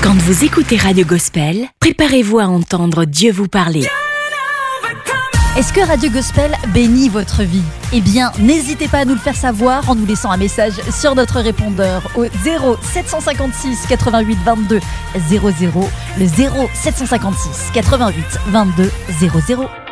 Quand vous écoutez Radio Gospel, préparez-vous à entendre Dieu vous parler. Est-ce que Radio Gospel bénit votre vie ? Eh bien, n'hésitez pas à nous le faire savoir en nous laissant un message sur notre répondeur au 0756 88 22 00, le 0756 88 22 00.